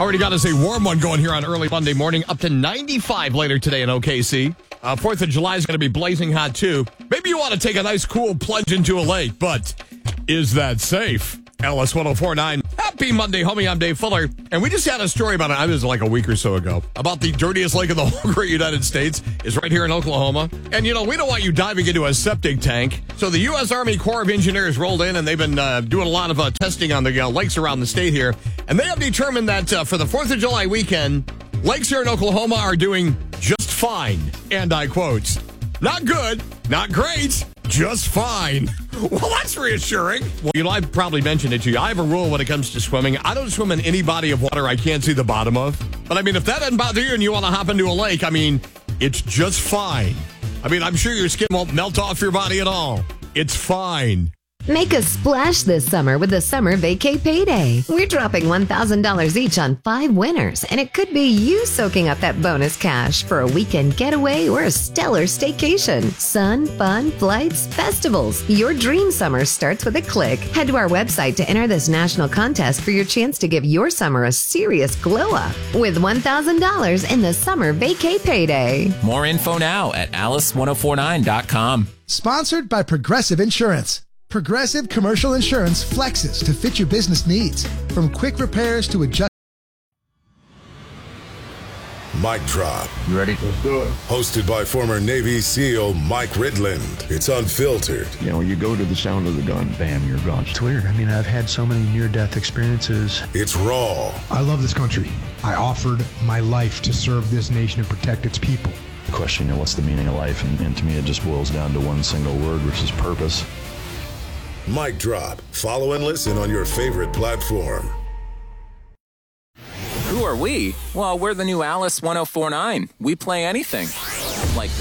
Already got us a warm one going here on early Monday morning, up to 95 later today in OKC. 4th of July is going to be blazing hot, too. Maybe you want to take a nice, cool plunge into a lake, but is that safe? LS 1049. Happy Monday, homie. I'm Dave Fuller. And we just had a story about it. It was like a week or so ago about the dirtiest lake in the whole great United States is right here in Oklahoma. And, you know, we don't want you diving into a septic tank. So the U.S. Army Corps of Engineers rolled in and they've been doing a lot of testing on the lakes around the state here. And they have determined that for the 4th of July weekend, lakes here in Oklahoma are doing just fine. And I quote, not good, not great, just fine. Well, that's reassuring. Well, you know, I've probably mentioned it to you. I have a rule when it comes to swimming. I don't swim in any body of water I can't see the bottom of. But, I mean, if that doesn't bother you and you want to hop into a lake, I mean, it's just fine. I mean, I'm sure your skin won't melt off your body at all. It's fine. Make a splash this summer with the Summer Vacay Payday. We're dropping $1,000 each on 5 winners, and it could be you soaking up that bonus cash for a weekend getaway or a stellar staycation. Sun, fun, flights, festivals. Your dream summer starts with a click. Head to our website to enter this national contest for your chance to give your summer a serious glow up with $1,000 in the Summer Vacay Payday. More info now at alice1049.com. Sponsored by Progressive Insurance. Progressive Commercial Insurance flexes to fit your business needs. From quick repairs to adjust. Mic Drop. You ready? Let's do it. Hosted by former Navy SEAL Mike Ridland. It's unfiltered. You know, you go to the sound of the gun, bam, you're gone. It's weird. I mean, I've had so many near-death experiences. It's raw. I love this country. I offered my life to serve this nation and protect its people. The question, you know, what's the meaning of life? And to me, it just boils down to one single word, which is purpose. Mic Drop. Follow and listen on your favorite platform. Who are we? Well, we're the new Alice 1049. We play anything. Like